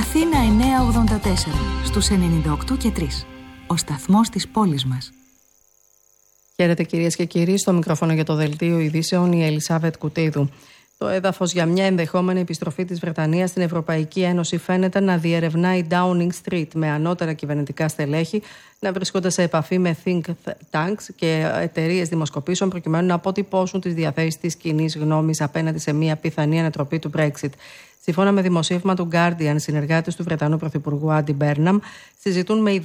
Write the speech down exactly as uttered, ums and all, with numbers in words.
Αθήνα εννιακόσια ογδόντα τέσσερα, στους ενενήντα οκτώ και τρία. Ο σταθμός της πόλης μας. Χαίρετε κυρίες και κύριοι, στο μικρόφωνο για το Δελτίο Ειδήσεων η Ελισάβετ Κουτίδου. Το έδαφος για μια ενδεχόμενη επιστροφή της Βρετανίας στην Ευρωπαϊκή Ένωση φαίνεται να διερευνά η Downing Street, με ανώτερα κυβερνητικά στελέχη να βρίσκονται σε επαφή με think tanks και εταιρείες δημοσκοπήσεων προκειμένου να αποτυπώσουν τις διαθέσεις της κοινής γνώμης απέναντι σε μια πιθανή ανατροπή του Brexit. Σύμφωνα με δημοσίευμα του Guardian, συνεργάτες του Βρετανού Πρωθυπουργού Άντι Μπέρναμ συζητούν με